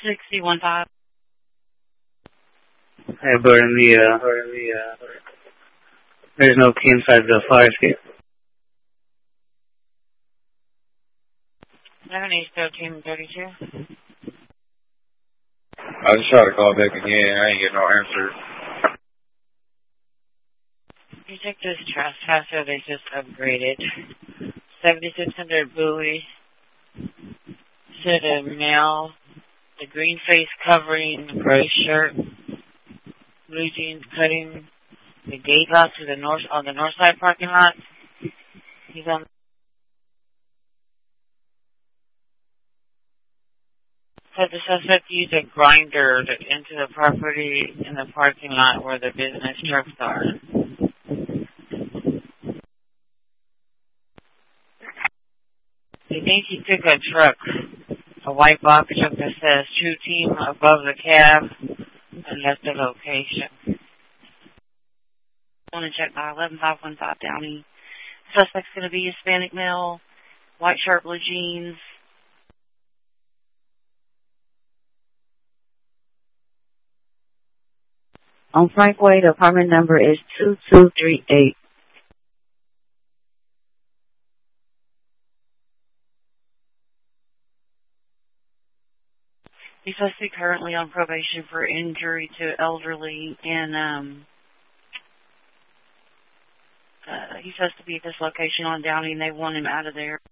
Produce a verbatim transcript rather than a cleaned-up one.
sixty-one five. Hey, burn the, uh, burn the, uh, there's no key inside the fire escape. eleven East thirteen thirty-two. I just tried to call back again. I ain't get no answer. You take this trespasser, they just upgraded. seventy-six hundred buoy. Said a male. The green face covering, the gray shirt. Blue jeans cutting the gate lot to the north, on the north side parking lot. He's on. Said the suspect used a grinder to enter the property in the parking lot where the business trucks are. They think he took a truck, a white box truck that says True Team above the cab, and left the location. I want to check by eleven five one five Downey. Suspect's going to be Hispanic male, white shirt, blue jeans. On Frankway, the apartment number is two two three eight. He's supposed currently on probation for injury to elderly, and um, uh, he's supposed to be at this location on Downey, and they want him out of there.